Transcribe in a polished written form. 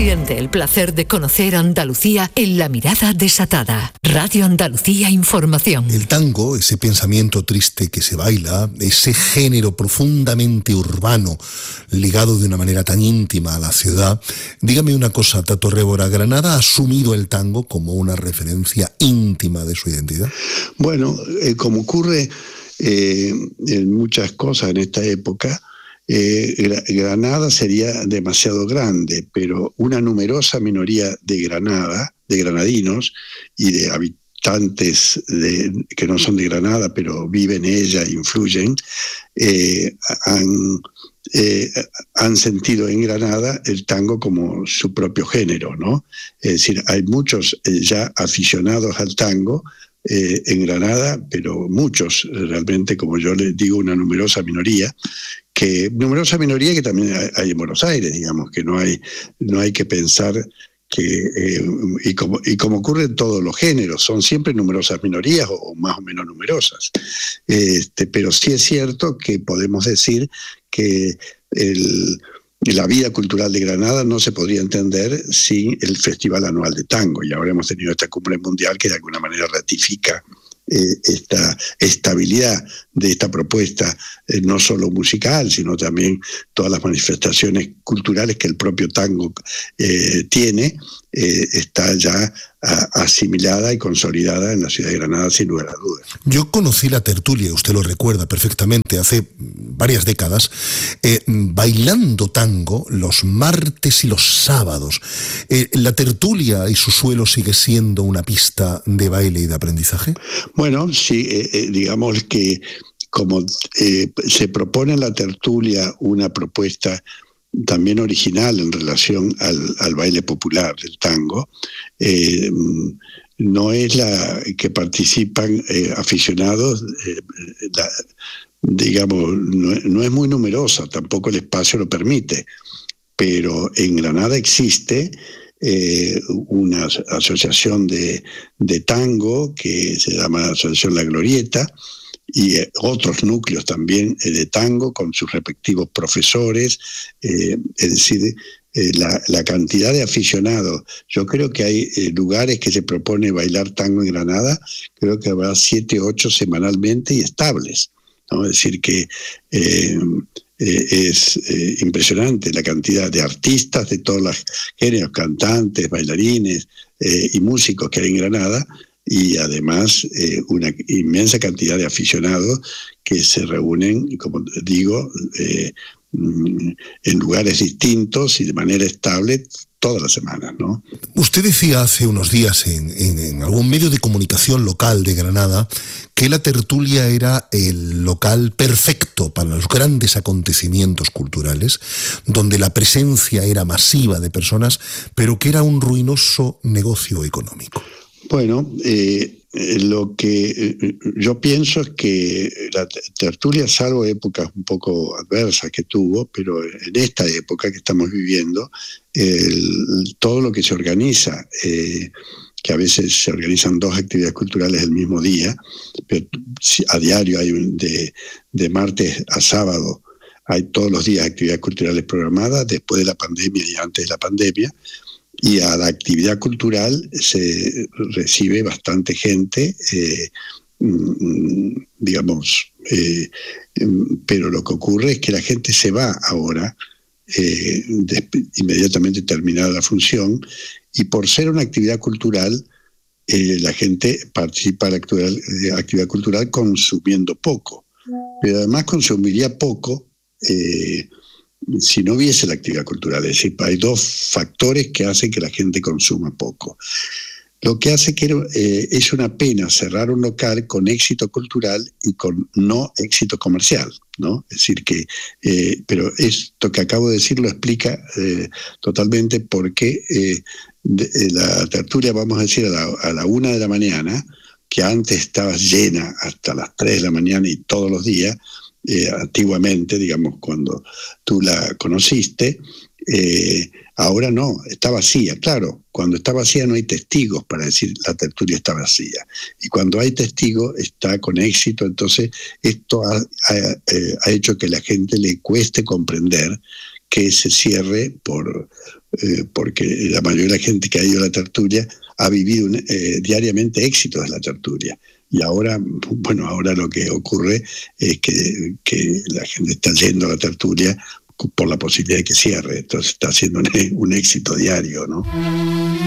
Siente el placer de conocer Andalucía en La Mirada Desatada. Radio Andalucía Información. El tango, ese pensamiento triste que se baila, ese género profundamente urbano, ligado de una manera tan íntima a la ciudad. Dígame una cosa, Tato Révora, ¿Granada ha asumido el tango como una referencia íntima de su identidad? Bueno, como ocurre en muchas cosas en esta época, Granada sería demasiado grande, pero una numerosa minoría de Granada, de granadinos y de habitantes que no son de Granada, pero viven en ella e influyen, han sentido en Granada el tango como su propio género, ¿no? Es decir, hay muchos ya aficionados al tango en Granada, pero muchos, realmente, como yo les digo, una numerosa minoría que también hay en Buenos Aires, digamos, que no hay que pensar que, y como ocurre en todos los géneros, son siempre numerosas minorías o más o menos numerosas. Pero sí es cierto que podemos decir que la vida cultural de Granada no se podría entender sin el Festival Anual de Tango, y ahora hemos tenido esta cumbre mundial que de alguna manera ratifica esta estabilidad de esta propuesta, no solo musical, sino también todas las manifestaciones culturales que el propio tango tiene, está ya asimilada y consolidada en la ciudad de Granada, sin lugar a dudas. Yo conocí la tertulia, usted lo recuerda perfectamente, hace varias décadas, bailando tango los martes y los sábados. ¿La tertulia y su suelo sigue siendo una pista de baile y de aprendizaje? Bueno, sí, digamos que como se propone en la tertulia una propuesta también original en relación al baile popular del tango, no es la que participan aficionados, digamos, no es muy numerosa, tampoco el espacio lo permite, pero en Granada existe una asociación de tango que se llama Asociación La Glorieta, y otros núcleos también de tango con sus respectivos profesores, es decir, la cantidad de aficionados. Yo creo que hay lugares que se propone bailar tango en Granada, creo que habrá 7, 8 semanalmente y estables, ¿no? Es decir que es impresionante la cantidad de artistas de todos los géneros, cantantes, bailarines y músicos que hay en Granada, y además una inmensa cantidad de aficionados que se reúnen, como digo, en lugares distintos y de manera estable todas las semanas, ¿no? Usted decía hace unos días en algún medio de comunicación local de Granada que la tertulia era el local perfecto para los grandes acontecimientos culturales, donde la presencia era masiva de personas, pero que era un ruinoso negocio económico. Bueno, lo que yo pienso es que la tertulia, salvo épocas un poco adversas que tuvo, pero en esta época que estamos viviendo, todo lo que se organiza, que a veces se organizan 2 actividades culturales el mismo día, pero a diario hay de martes a sábado, hay todos los días actividades culturales programadas, después de la pandemia y antes de la pandemia. Y a la actividad cultural se recibe bastante gente, digamos, pero lo que ocurre es que la gente se va ahora, inmediatamente terminada la función, y por ser una actividad cultural, la gente participa en la actividad cultural consumiendo poco, pero además consumiría poco si no hubiese la actividad cultural. Es decir, hay 2 factores que hacen que la gente consuma poco. Lo que hace que es una pena cerrar un local con éxito cultural y con no éxito comercial, ¿no? Es decir que, pero esto que acabo de decir lo explica totalmente por qué la tertulia, vamos a decir, a la 1 de la mañana, que antes estaba llena hasta las 3 de la mañana y todos los días, antiguamente, digamos, cuando tú la conociste, ahora no, está vacía. Claro, cuando está vacía no hay testigos para decir la tertulia está vacía. Y cuando hay testigos está con éxito. Entonces esto ha hecho que a la gente le cueste comprender que se cierre porque la mayoría de la gente que ha ido a la tertulia ha vivido diariamente éxitos de la tertulia. Y ahora lo que ocurre es que la gente está yendo a la tertulia por la posibilidad de que cierre. Entonces está haciendo un éxito diario, ¿no?